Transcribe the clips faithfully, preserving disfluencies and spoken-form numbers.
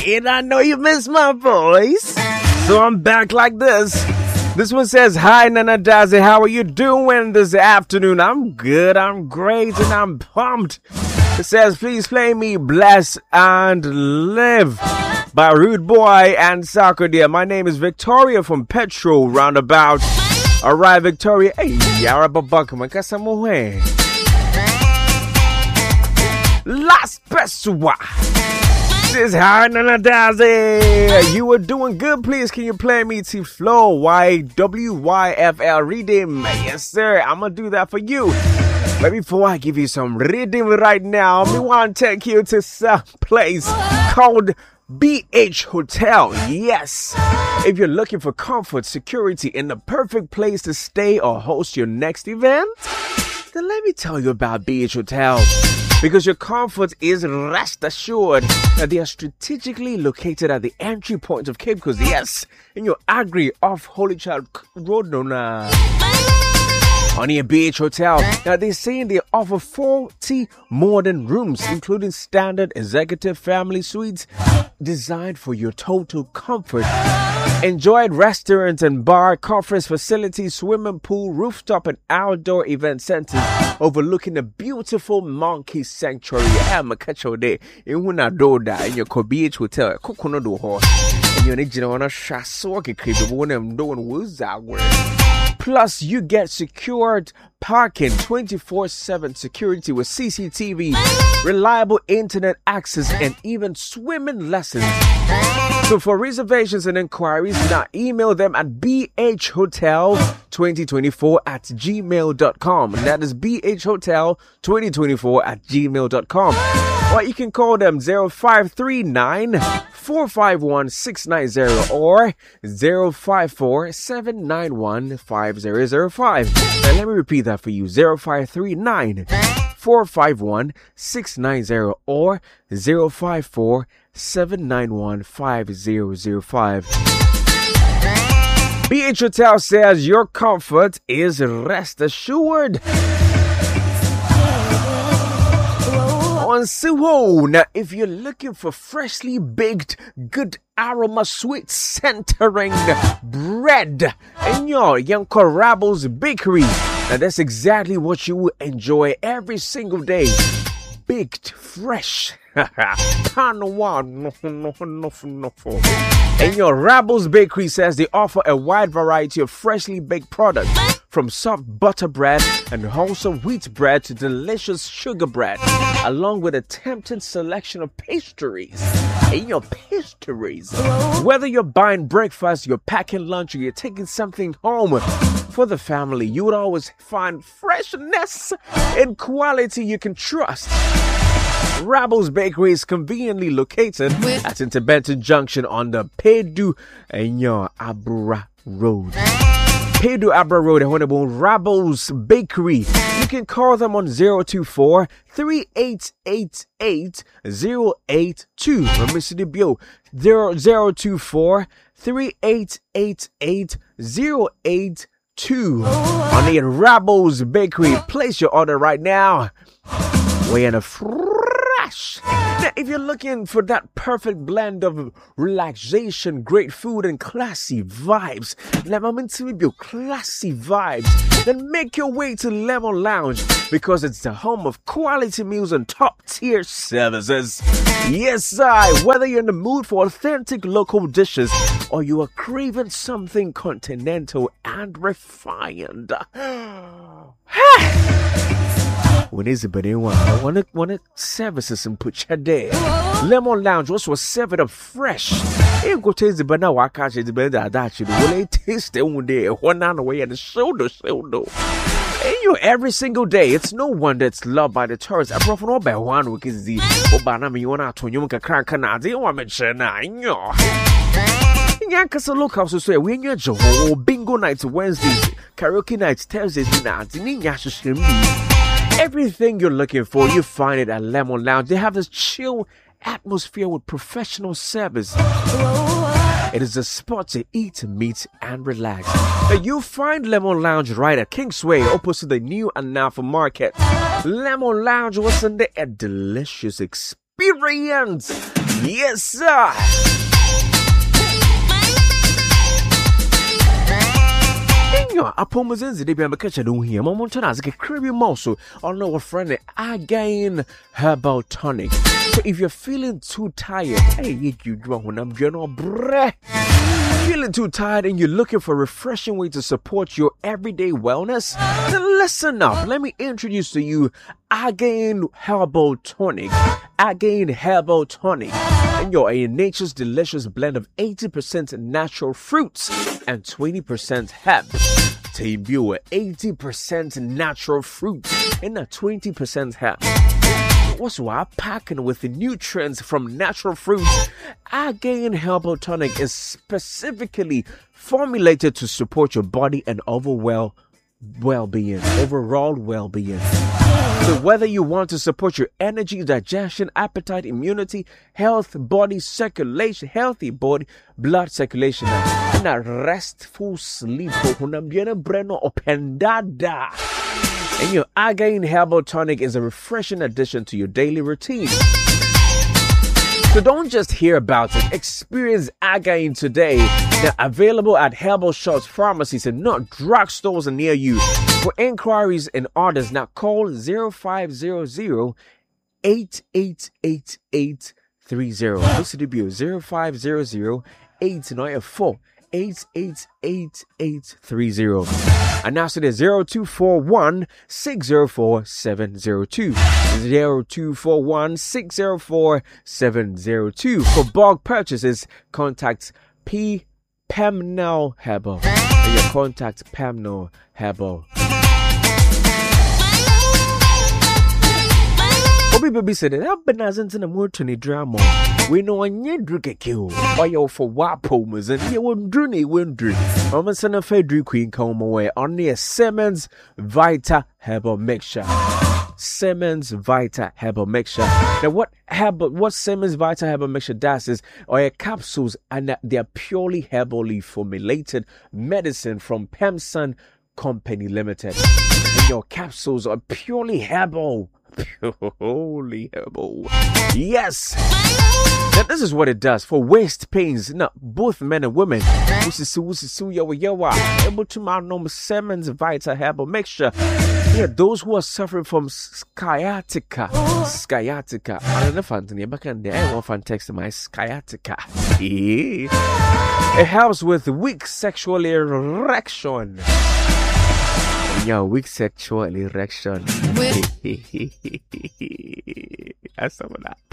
And I know you miss my voice, so I'm back like this. This one says, hi, Nana Dazi, how are you doing this afternoon? I'm good, I'm great, and I'm pumped. It says, please play me Bless and Live by Rude Boy and Soccer Dear. My name is Victoria from Petrol Roundabout. Alright, Victoria. Hey, yara babaka makasamuhe. Last Pesua. This is hi, Nana Dazi. You were doing good. Please, can you play me T Flow Y W Y F L Redeem? Yes, sir. I'm gonna do that for you. But before I give you some reading right now, I want to take you to some place called B H Hotel. Yes. If you're looking for comfort, security, and the perfect place to stay or host your next event, then let me tell you about B H Hotel. Because your comfort is rest assured that they are strategically located at the entry point of Cape Coast. Yes, in your Agri off Holy Child Road. Nona. On your B H Hotel, now they're saying they offer forty modern rooms, including standard executive family suites designed for your total comfort. Enjoy restaurants and bar, conference facilities, swimming pool, rooftop and outdoor event centers overlooking the beautiful Monkey Sanctuary. I'm a catch all day in Winadoda in your B H Hotel. Coconut hall. And you're going on a shassock creep of one of them doing was that word. Plus, you get secured parking, twenty-four seven security with C C T V, reliable internet access, and even swimming lessons. So for reservations and inquiries, now email them at b h hotel twenty twenty-four at gmail dot com. And that is b h hotel twenty twenty-four at gmail dot com. Or you can call them zero five three nine, four five one, six nine zero or zero five four, seven nine one, five zero zero five. Now let me repeat that for you. zero five three nine, four five one, six nine zero or zero five four, seven nine one, five zero zero five. B H Hotel says your comfort is rest assured. On Suho, now if you're looking for freshly baked, good aroma, sweet centering bread in your Yanko Rabbles Bakery, now that's exactly what you will enjoy every single day. Baked fresh. And your Rabbles Bakery says they offer a wide variety of freshly baked products, from soft butter bread and wholesome wheat bread to delicious sugar bread, along with a tempting selection of pastries. And your pastries. Whether you're buying breakfast, you're packing lunch, or you're taking something home for the family, you would always find freshness and quality you can trust. Rabbles Bakery is conveniently located at Interbenton Junction on the Pedu and your Abra Road. Pedu Abra Road, and Honorable Rabbles Bakery. You can call them on zero two four, three eight eight eight, zero eight two. zero two four, three eight eight eight, zero eight two. On the Rabbles Bakery, place your order right now. We're in a Now, if you're looking for that perfect blend of relaxation, great food, and classy vibes, Lemon classy vibes, then make your way to Lemon Lounge, because it's the home of quality meals and top-tier services. Yes, I. Whether you're in the mood for authentic local dishes or you are craving something continental and refined. When is it but in one? I want to want to services and put you there. Lemon Lounge also serve it up fresh. It go taste the banana waka the better that you will taste it one day one on the way and the shoulder shoulder. And you every single day. It's no wonder it's loved by the tourists. I brought no by one week is the Obana me one out to you can crack canadi or mention yo. Yankasa Lookhouse to say when you're Joe bingo nights Wednesdays, karaoke nights Thursdays nights in Yashashim. Everything you're looking for, you find it at Lemon Lounge. They have this chill atmosphere with professional service. It is a spot to eat, meet, and relax. Now, you find Lemon Lounge right at Kingsway, opposite the new Anafa Market. Lemon Lounge was in there a delicious experience. Yes, sir. Apomazenzi de be catch no here. Mama turn as a cribby mouse on our friend again herbal tonic. So if you're feeling too tired, hey, you draw when I'm general bre. Feeling too tired and you're looking for a refreshing way to support your everyday wellness? Then listen up. Let me introduce to you Again Herbal Tonic. Again Herbal Tonic. And you're a nature's delicious blend of eighty percent natural fruits and twenty percent herb. Debut eighty percent natural fruit and a twenty percent herb. What's why packing with the nutrients from natural fruits? Again Herbal Tonic is specifically formulated to support your body and overall well-being, overall well-being. So whether you want to support your energy, digestion, appetite, immunity, health, body circulation, healthy body, blood circulation, and a restful sleep, and your Again Herbal Tonic is a refreshing addition to your daily routine. So don't just hear about it. Experience Again today. They're available at herbal shops, pharmacies, and not drugstores near you. For inquiries and orders, now call zero five zero zero, eight eight eight, eight three zero. This is the bill zero five zero zero, eight nine four, eight eight eight, eight three zero. And now so there's zero two four one, six zero four, seven zero two. zero two four one, six zero four, seven zero two. For bulk purchases, contact P. Pamnel Herbal. And you contact Pamnel Herbal. Obi baby said that I've been as into the more to the drama. We know when you drink a kill. Why you for wapomers and you won't drink it, won't drink. I'm a son of Fedri Queen come away on the Simmons Vita Herbal Mixture. Simmons Vita Herbal Mixture. Now, what herbal, what Simmons Vita Herbal Mixture does is, are capsules and they are purely herbally formulated medicine from Pemsan Company Limited. And your capsules are purely herbal. Purely herbal. Yes. Now, this is what it does for waist pains. Now, both men and women. Able to my Simmons Vita Herbal Mixture. Yeah, those who are suffering from sciatica. Sciatica. I don't know if I'm back in there. I want to text my sciatica. It helps with weak sexual erection. Yeah, weak sexual erection. That's some of that.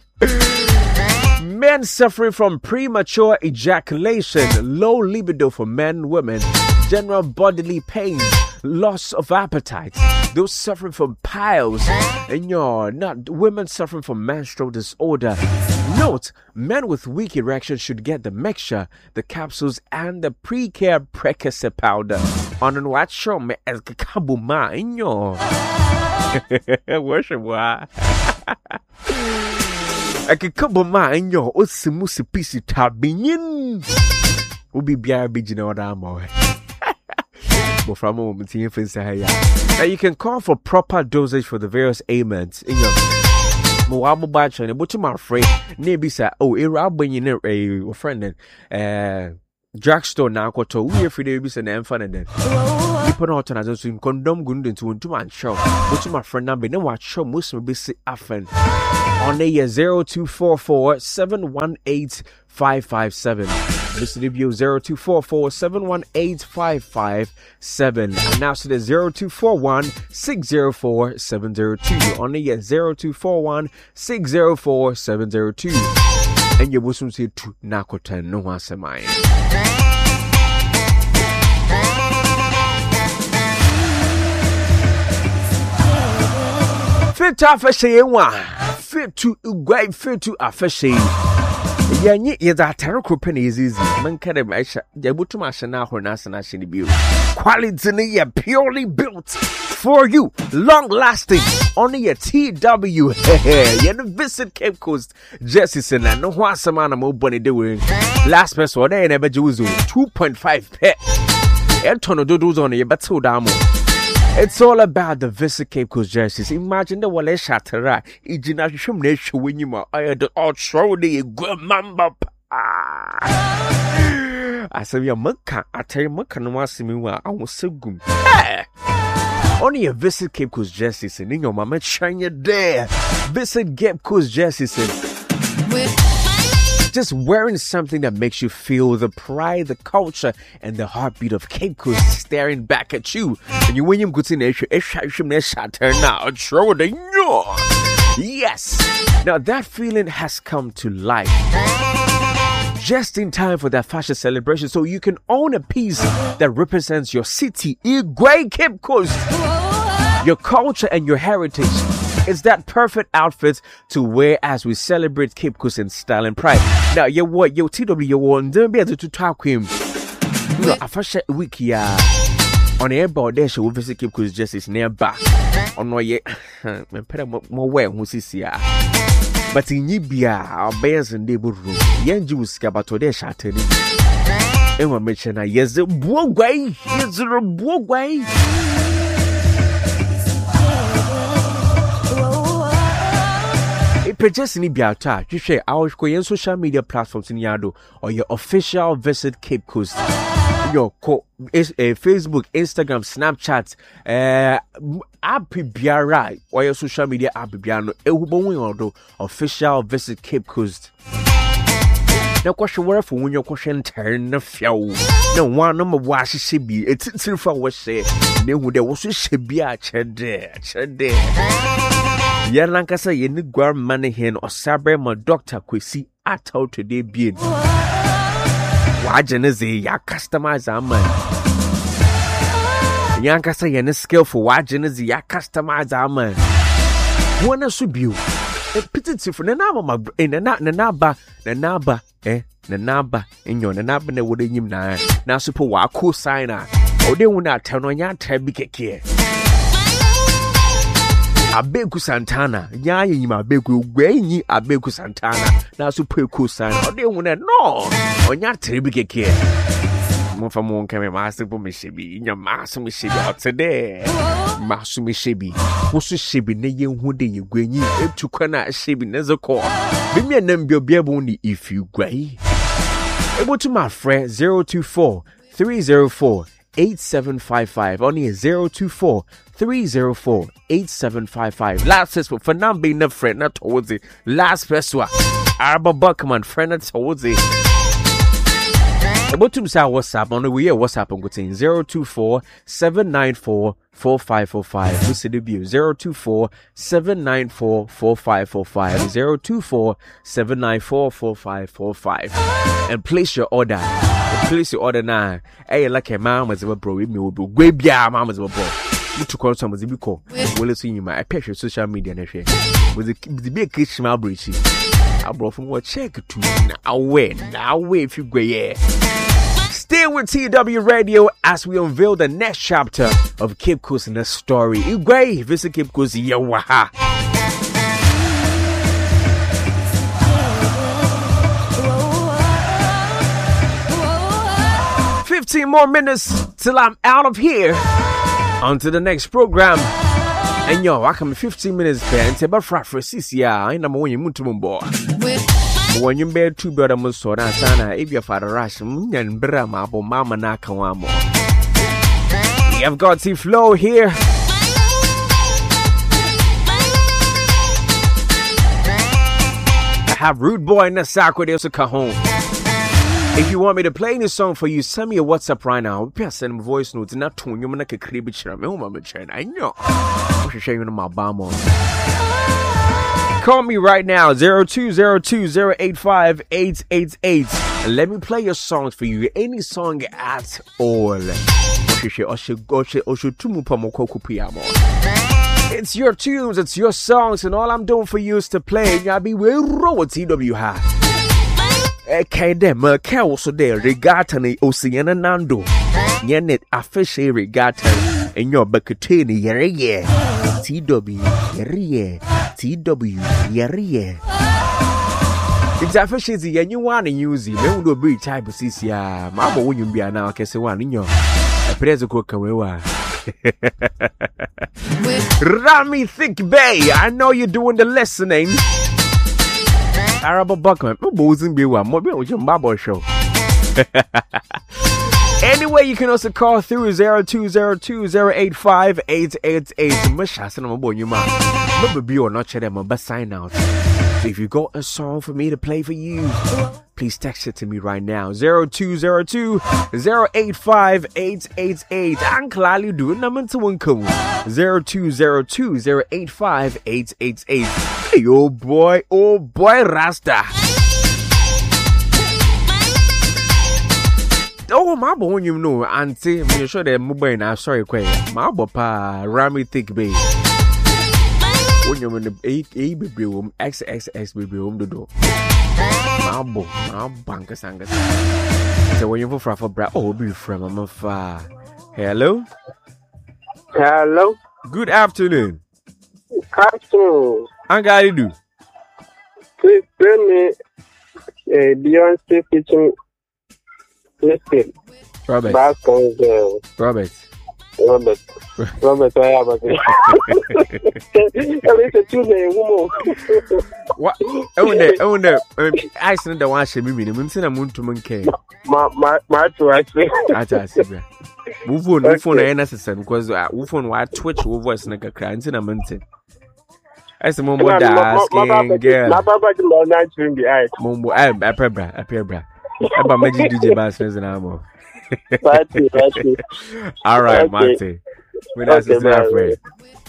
Men suffering from premature ejaculation, low libido for men, women, general bodily pain, loss of appetite, those suffering from piles, and you're not women suffering from menstrual disorder. Note, men with weak erection should get the mixture, the capsules, and the pre-care precursor powder. On an watch show me as kabuma in your worship why. I could kabuma in your osimusi pisi tabinin. Ubi biara bijina odamo. But from a moment here, now you can call for proper dosage for the various ailments in your Moabo batch and a my friend. Maybe say, oh, a a friend uh drugstore now got to we every day be an infant and then people not on as in condom gun into one to my show. But my friend number no watch show most be see often on the year zero two four four seven one eight five five seven. This is the view zero two four four seven one eight five five seven. And now so the zero two four one six zero four seven zero two. On the year zero two four one six zero four seven zero two. And you will soon see two nakoten no one semai. Fit to afashe wa. Fit to ugwai fit to afashe. Yanyi is a terrible penny is easy. Man can imagine the Butumashana or Nasana Shini Bill. Quality purely built for you, long lasting. Only a T W. You visit Cape Coast, Jesse and no one samana mo bunny doing. Last person, they never do two point five pet. And Tono doodles on your battle damo. It's all about the Visit Cape Coast jerseys. Imagine the wale shatara. Ijina shum ne shwenyi ma. I had all throw the mamba. I said, "Ya maka, I tell you, maka no masimiwa. I was so good." Only a Visit Cape Coast jerseys in your mama shine you there. Visit Cape Coast jerseys in. Just wearing something that makes you feel the pride, the culture, and the heartbeat of Cape Coast staring back at you. And you when you go to nature, now. Yes. Now that feeling has come to life. Just in time for that fashion celebration, so you can own a piece that represents your city, Igwe Cape Coast, your culture and your heritage. It's that perfect outfit to wear as we celebrate Cape Coast in style and pride. Now, you what you T W you want don't be able to talk with him. No, a fashion week ya on the airport there show Visit Cape Coast just nearby. On no ye me pere more wear who see ya. But in Yibia, our bears and neighborhood, young Jews cabato de shattered. And we mention a yes, the Bogway, yes, the Bogway. It purchase any biata, you share our social media platforms in Yado or your official Visit Cape Coast. Your co is a Facebook, Instagram, Snapchat, uh, app biara or your social media app biano. Eubongo official Visit Cape Coast. Now, question where for when your question turn the flow. No one number was should be it's still for what say. Then there was should be a ched ched. Yalankasa yen guard money hen or sabre my doctor Kwesi at out today being. Wajenese ya customize a man. Yankasa yen skillful wajenese ya customize a man. Wanna sub you a pity for the nama in the nat naba the naba eh the naba in your naba ne would him na now super wa co signer or they will not turn on your tabby care. Abeku Santana, Yayi ma beku gwenyi Abeku Santana, na super cool sign, or they won't know on your tribute care. Mofamon came a master for Mishibi, in your master Mishibi out today. Master Mishibi, who's a shibi, nayin who day you gwenyi, if to kana shibi as a core. Be me a number be only if you gray. Able to my friend zero two four three zero four eight seven five five, only a zero two four three zero four eight seven five five. Last says for now being a friend not towards it. Last person Arba Buckman friend not towards it. About to say WhatsApp on the way WhatsApp on good zero two four seven nine four four five four five. We see the view zero two four seven nine four four five four five zero two four seven nine four four five four five and place your order. Place your order now. Hey, like a mom as a bro, me will be way beyond mom as a bro. You took on some as a big call. Well, see you my picture social media and share with the big kitchen. I'll bridge. I brought from what check to now. Wait, now wait if you go, yeah. Stay with T W Radio as we unveil the next chapter of Cape Coast in the story. You great, Visit Cape Coast, yawaha. fifteen more minutes till I'm out of here. On to the next program. And yo, I come fifteen minutes there and say, but for Francis, I know when you move to Mumbo. When you bear two brother Musora, Sana, if your father rush, and Brahma, Mama Nakawamo. We have got the flow here. I have Rude Boy in the Sacro de Cajon. If you want me to play this song for you, send me a WhatsApp right now. Send me voice notes. Not to you, man. I know. I should show you my bomb on. Call me right now, zero two zero two zero eight five eight eight eight. And let me play your songs for you. Any song at all. It's your tunes, it's your songs, and all I'm doing for you is to play. I'll be with Row T W High. Okay, them, uh, Carol, so there, Regatta, Oceana Nando. Yanet, official Regatta, and your Bacatini, yeah, T W, yeah, T W, yeah. It's official, and you want to use it. Then we'll be type of C C R. Mamma, when you be an hour, one in your. A present cook, Rami Thick Bay, I know you're doing the listening. Arabo Buckman, show. Anyway, you can also call through zero two zero two zero eight five eight eight eight. Maybe or not, but sign out. So if you got a song for me to play for you, please text it to me right now. zero two zero two zero eight five eight eight eight. Uncle Ali do number to one come. zero two zero two zero eight five eight eight eight. Hey, oh boy, oh boy, Rasta. Oh, my boy, you know, auntie, I'm sure that mobile now. Sorry, quite. My papa, Rami Thick Bay. When you're in the A baby room, X X X baby room, the door. My boy, my banker sangas. So when you're for for bra, oh, be from my far. Hello? Hello? Good afternoon. Afternoon. I got to do. Please bring me a Beyonce featuring. Listen, Robert. Back on the Robert. Robert. Robert, I have a What? Oh, no, oh, no. I said the one she mean, I'm saying I'm to monkey. My, my, my, actually. I just said, move on, move on, and assistant because I move on, why Twitch will voice like a crunch in a mountain. As a moment, asking, girl. My papa did not answer in the eye. Mumbo, I appear, bra, appear, bra. About Magic D J Bass and Amo. All right, Marty. When I say,